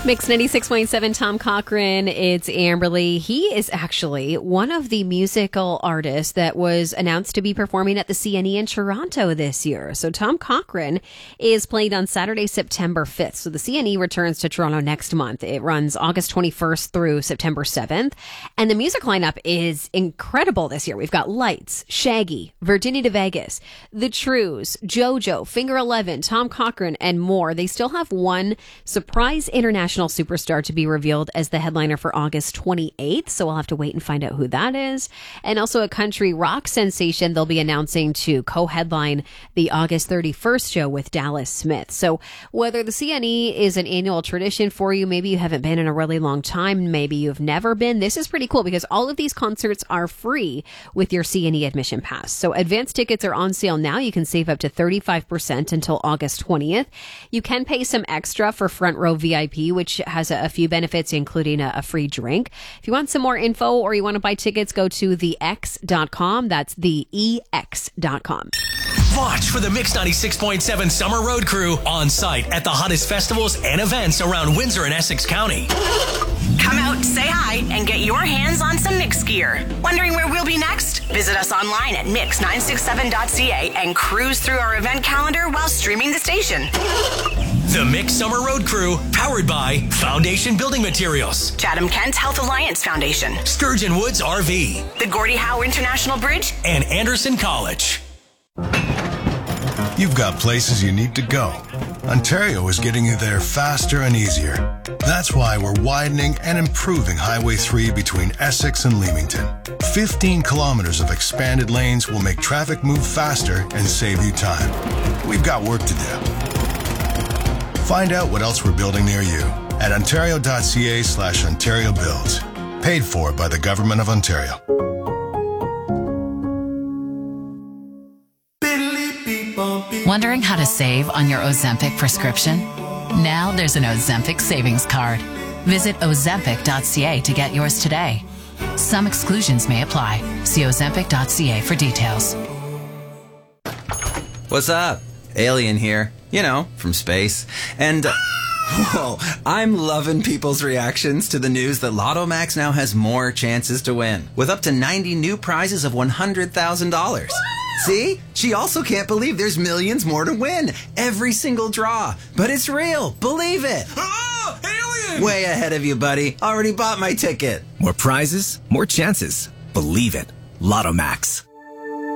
Mix 96.7, Tom Cochran. It's Amberly. He is actually one of the musical artists that was announced to be performing at the CNE in Toronto this year. So Tom Cochran is playing on Saturday, September 5th. So the CNE returns to Toronto next month. It runs August 21st through September 7th. And the music lineup is incredible this year. We've got Lights, Shaggy, Virginia de Vegas, The Trues, JoJo, Finger 11, Tom Cochran, and more. They still have one surprise international superstar to be revealed as the headliner for August 28th. So we'll have to wait and find out who that is. And also a country rock sensation they'll be announcing to co-headline the August 31st show with Dallas Smith. So whether the CNE is an annual tradition for you, maybe you haven't been in a really long time, maybe you've never been, this is pretty cool because all of these concerts are free with your CNE admission pass. So advance tickets are on sale now. You can save up to 35% until August 20th. You can pay some extra for front row VIP, which has a few benefits, including a free drink. If you want some more info or you want to buy tickets, go to thex.com. That's theex.com. Watch for the Mix 96.7 Summer Road Crew on site at the hottest festivals and events around Windsor and Essex County. Come out, say hi, and get your hands on some Mix gear. Wondering where we'll be next? Visit us online at mix967.ca and cruise through our event calendar while streaming the station. The Mix Summer Road Crew, powered by Foundation Building Materials, Chatham-Kent Health Alliance Foundation, Sturgeon Woods RV, the Gordie Howe International Bridge, and Anderson College. You've got places you need to go. Ontario is getting you there faster and easier. That's why we're widening and improving Highway 3 between Essex and Leamington. 15 kilometers of expanded lanes will make traffic move faster and save you time. We've got work to do. Find out what else we're building near you at ontario.ca/Ontario Builds. Paid for by the Government of Ontario. Wondering how to save on your Ozempic prescription? Now there's an Ozempic savings card. Visit ozempic.ca to get yours today. Some exclusions may apply. See ozempic.ca for details. What's up? Alien here. You know, from space. And, whoa, I'm loving people's reactions to the news that Lotto Max now has more chances to win, with up to 90 new prizes of $100,000. See? She also can't believe there's millions more to win. Every single draw. But it's real. Believe it. Oh, alien! Way ahead of you, buddy. Already bought my ticket. More prizes, more chances. Believe it. Lotto Max.